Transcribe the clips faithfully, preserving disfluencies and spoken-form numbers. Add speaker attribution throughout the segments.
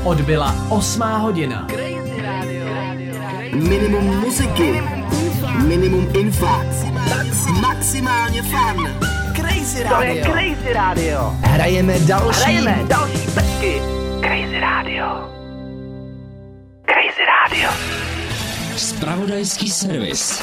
Speaker 1: Odbyla osmá hodina.
Speaker 2: Minimum muziky, minimum informací, maximálně fun. Crazy Radio.
Speaker 3: To je Crazy Radio.
Speaker 2: Hrajeme další.
Speaker 3: Hrajeme další pecky. Crazy Radio. Crazy Radio.
Speaker 4: Zpravodajský servis.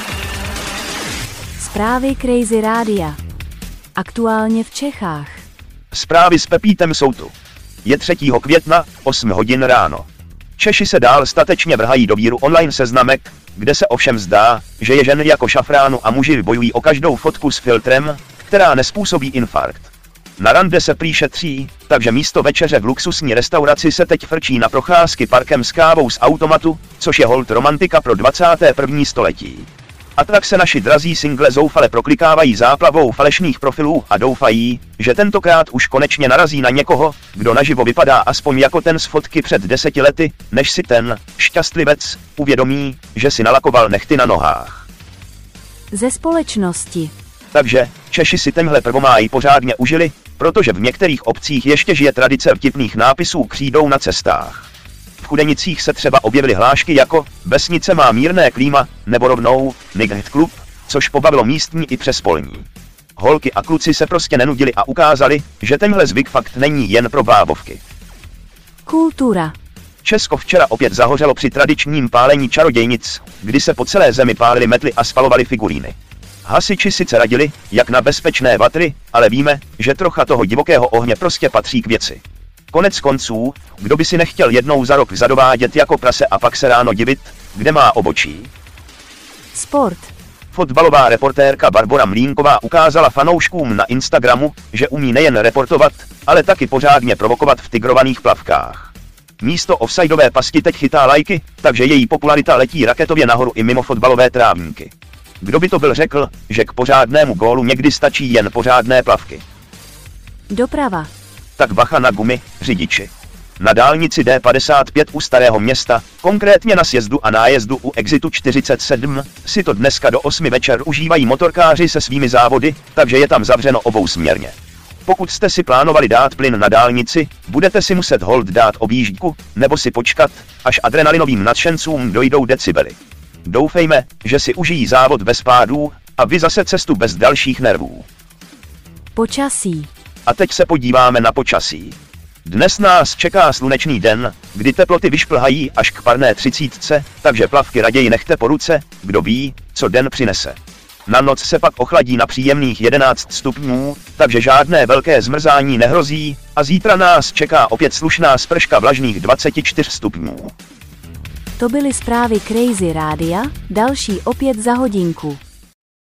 Speaker 5: Zprávy Crazy Rádia. Aktuálně v Čechách.
Speaker 6: Zprávy s Pepítem jsou tu. Je třetího května, osm hodin ráno. Češi se dál statečně vrhají do víru online seznamek, kde se ovšem zdá, že je ženy jako šafránu a muži bojují o každou fotku s filtrem, která nespůsobí infarkt. Na rande se prý šetří, takže místo večeře v luxusní restauraci se teď frčí na procházky parkem s kávou z automatu, což je holt romantika pro dvacáté první století. A tak se naši drazí single zoufale proklikávají záplavou falešných profilů a doufají, že tentokrát už konečně narazí na někoho, kdo naživo vypadá aspoň jako ten z fotky před deseti lety, než si ten šťastlivec uvědomí, že si nalakoval nehty na nohách.
Speaker 5: Ze společnosti.
Speaker 6: Takže Češi si tenhle prvomáj pořádně užili, protože v některých obcích ještě žije tradice vtipných nápisů křídou na cestách. V Chudenicích se třeba objevily hlášky jako vesnice má mírné klíma, nebo rovnou Nightclub klub, což pobavilo místní i přespolní. Holky a kluci se prostě nenudili a ukázali, že tenhle zvyk fakt není jen pro bábovky.
Speaker 5: Kultura.
Speaker 6: Česko včera opět zahořelo při tradičním pálení čarodějnic, kdy se po celé zemi pálily metly a spalovali figuríny. Hasiči sice radili, jak na bezpečné vatry, ale víme, že trocha toho divokého ohně prostě patří k věci. Konec konců, kdo by si nechtěl jednou za rok zadovádět jako prase a pak se ráno divit, kde má obočí.
Speaker 5: Sport.
Speaker 6: Fotbalová reportérka Barbora Mlínková ukázala fanouškům na Instagramu, že umí nejen reportovat, ale taky pořádně provokovat v tigrovaných plavkách. Místo offsideové pasti teď chytá lajky, takže její popularita letí raketově nahoru i mimo fotbalové trávníky. Kdo by to byl řekl, že k pořádnému gólu někdy stačí jen pořádné plavky.
Speaker 5: Doprava.
Speaker 6: Tak bacha na gumy, řidiči. Na dálnici D padesát pět u Starého Města, konkrétně na sjezdu a nájezdu u exitu čtyřicet sedm, si to dneska do osmi večer užívají motorkáři se svými závody, takže je tam zavřeno obousměrně. Pokud jste si plánovali dát plyn na dálnici, budete si muset hold dát objížďku, nebo si počkat, až adrenalinovým nadšencům dojdou decibely. Doufejme, že si užijí závod bez pádů, a vy zase cestu bez dalších nervů.
Speaker 5: Počasí.
Speaker 6: A teď se podíváme na počasí. Dnes nás čeká slunečný den, kdy teploty vyšplhají až k parné třicítce, takže plavky raději nechte po ruce, kdo ví, co den přinese. Na noc se pak ochladí na příjemných jedenáct stupňů, takže žádné velké zmrzání nehrozí a zítra nás čeká opět slušná sprška vlažných dvacet čtyři stupňů.
Speaker 5: To byly zprávy Crazy Rádia, další opět za hodinku.